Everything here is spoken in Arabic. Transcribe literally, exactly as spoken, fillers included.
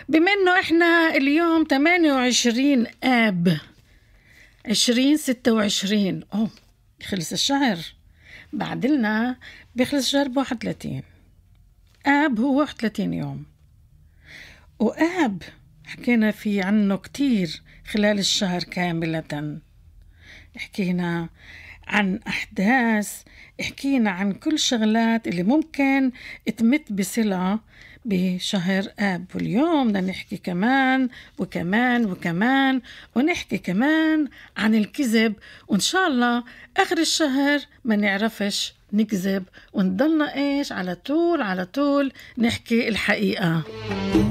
بما انه احنا اليوم ثمانية وعشرين آب عشرين ستة وعشرين، اوه خلص الشهر. بعدلنا بيخلص الشهر بواحد وثلاثين. آب هو واحد وثلاثين يوم، وآب حكينا فيه عنه كتير خلال الشهر كاملة. حكينا عن أحداث، حكينا عن كل شغلات اللي ممكن تمت بصلة بشهر آب. واليوم بدنا نحكي كمان وكمان وكمان ونحكي كمان عن الكذب، وإن شاء الله آخر الشهر ما نعرفش نكذب ونضلنا إيش على طول على طول نحكي الحقيقة.